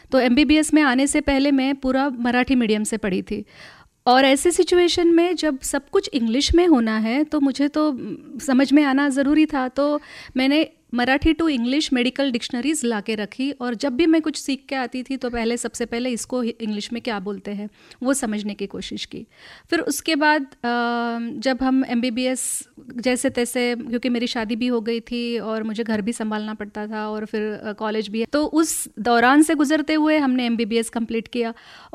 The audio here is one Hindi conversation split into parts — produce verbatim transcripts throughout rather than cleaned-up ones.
तो एमबीबीएस में आने से पहले मैं पूरा मराठी मीडियम से पढ़ी थी, और ऐसे सिचुएशन में जब सब कुछ इंग्लिश में होना है तो मुझे तो समझ में आना ज़रूरी था। तो मैंने Marathi to English medical dictionaries ला के रखी, और जब भी मैं कुछ सीख के आती थी तो पहले सबसे पहले इसको इंग्लिश में क्या बोलते हैं वो समझने की कोशिश की। फिर उसके बाद जब हम एमबीबीएस जैसे तैसे, क्योंकि मेरी शादी भी हो गई थी और मुझे घर भी संभालना पड़ता था और फिर कॉलेज भी है, तो उस दौरान से गुजरते हुए हमने एमबीबीएस कंप्लीट किया।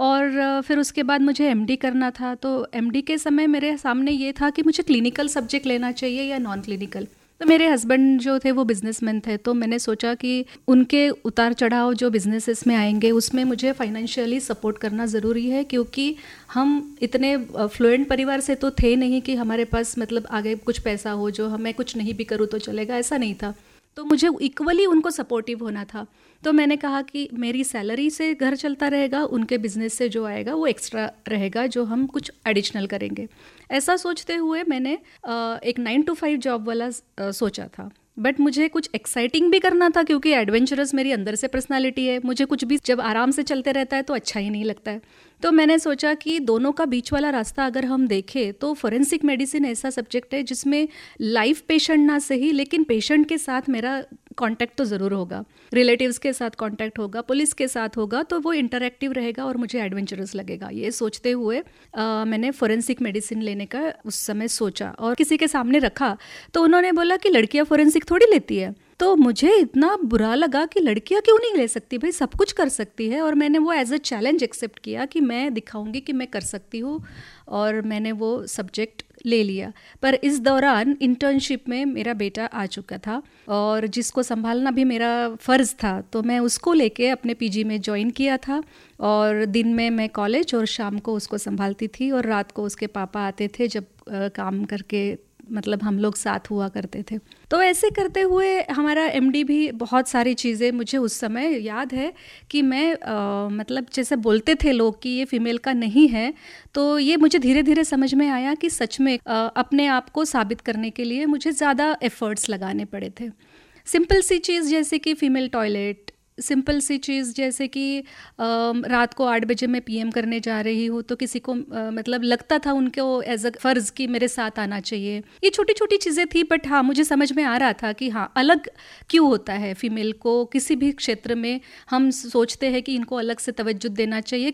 और फिर उसके बाद मुझे एमडी करना था। तो एमडी के समय मेरे सामने ये था कि मुझे क्लिनिकल सब्जेक्ट लेना चाहिए या नॉन क्लिनिकल। तो मेरे हस्बैंड जो थे वो बिजनेसमैन थे, तो मैंने सोचा कि उनके उतार चढ़ाव जो बिजनेसेस में आएंगे उसमें मुझे फाइनेंशियली सपोर्ट करना ज़रूरी है, क्योंकि हम इतने फ्लुएंट परिवार से तो थे नहीं कि हमारे पास मतलब आगे कुछ पैसा हो जो हमें कुछ नहीं भी करूँ तो चलेगा, ऐसा नहीं था। तो मुझे इक्वली उनको सपोर्टिव होना था। तो मैंने कहा कि मेरी सैलरी से घर चलता रहेगा, उनके बिजनेस से जो आएगा वो एक्स्ट्रा रहेगा जो हम कुछ एडिशनल करेंगे। ऐसा सोचते हुए मैंने एक नाइन टू फाइव जॉब वाला सोचा था। बट मुझे कुछ एक्साइटिंग भी करना था, क्योंकि एडवेंचरस मेरी अंदर से पर्सनालिटी है। मुझे कुछ भी जब आराम से चलते रहता है तो अच्छा ही नहीं लगता है। तो मैंने सोचा कि दोनों का बीच वाला रास्ता अगर हम देखें तो फोरेंसिक मेडिसिन ऐसा सब्जेक्ट है जिसमें लाइव पेशेंट ना सही, लेकिन पेशेंट के साथ मेरा कांटेक्ट तो ज़रूर होगा, रिलेटिव्स के साथ कांटेक्ट होगा, पुलिस के साथ होगा, तो वो इंटरैक्टिव रहेगा और मुझे एडवेंचरस लगेगा। ये सोचते हुए आ, मैंने फोरेंसिक मेडिसिन लेने का उस समय सोचा और किसी के सामने रखा। तो उन्होंने बोला कि लड़कियां फोरेंसिक थोड़ी लेती है। तो मुझे इतना बुरा लगा कि लड़कियां क्यों नहीं ले सकती, भाई सब कुछ कर सकती है। और मैंने वो एज अ चैलेंज एक्सेप्ट किया कि मैं दिखाऊंगी कि मैं कर सकती हूँ, और मैंने वो सब्जेक्ट ले लिया। पर इस दौरान इंटर्नशिप में मेरा बेटा आ चुका था और जिसको संभालना भी मेरा फ़र्ज़ था, तो मैं उसको लेके अपने पीजी में ज्वाइन किया था। और दिन में मैं कॉलेज और शाम को उसको संभालती थी, और रात को उसके पापा आते थे जब आ, काम करके, मतलब हम लोग साथ हुआ करते थे। तो ऐसे करते हुए हमारा एमडी भी, बहुत सारी चीज़ें मुझे उस समय याद है कि मैं आ, मतलब जैसे बोलते थे लोग कि ये फीमेल का नहीं है, तो ये मुझे धीरे धीरे समझ में आया कि सच में आ, अपने आप को साबित करने के लिए मुझे ज़्यादा एफर्ट्स लगाने पड़े थे। सिंपल सी चीज़ जैसे कि फ़ीमेल टॉयलेट, सिंपल सी चीज़ जैसे कि आ, रात को आठ बजे मैं पीएम करने जा रही हूँ तो किसी को आ, मतलब लगता था उनको एज अ फ़र्ज़ कि मेरे साथ आना चाहिए। ये छोटी छोटी चीज़ें थी, बट हाँ मुझे समझ में आ रहा था कि हाँ अलग क्यों होता है फ़ीमेल को किसी भी क्षेत्र में। हम सोचते हैं कि इनको अलग से तवज्जो देना चाहिए,